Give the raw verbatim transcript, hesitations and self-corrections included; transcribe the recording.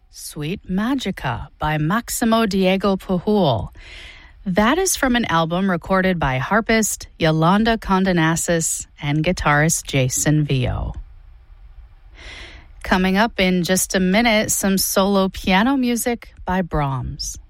Sweet Magica by Maximo Diego Pujol. That is from an album recorded by harpist Yolanda Condonasis and guitarist Jason Vio. Coming up in just a minute, some solo piano music by Brahms.